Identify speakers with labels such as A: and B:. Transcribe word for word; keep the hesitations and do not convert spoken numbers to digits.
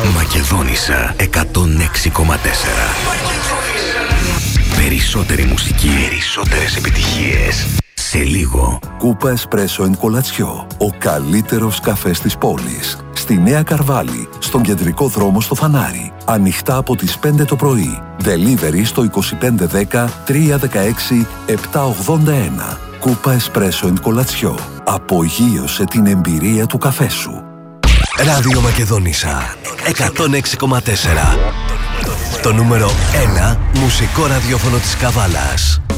A: Μακεδόνισσα εκατόν έξι κόμμα τέσσερα. Περισσότερη μουσική, περισσότερες επιτυχίες. Σε λίγο.
B: Κούπα Espresso εν Κολατσιό. Ο καλύτερος καφές της πόλης. Στη Νέα Καρβάλη, στον κεντρικό δρόμο στο Φανάρι. Ανοιχτά από τις πέντε το πρωί. Delivery στο είκοσι πέντε δέκα τριακόσια δεκαέξι επτακόσια ογδόντα ένα. Κούπα Espresso εν Κολατσιό. Απογείωσε την εμπειρία του καφέ σου.
A: Ράδιο Μακεδόνισσα εκατόν έξι κόμμα τέσσερα. Το νούμερο ένα μουσικό ραδιόφωνο της Καβάλας.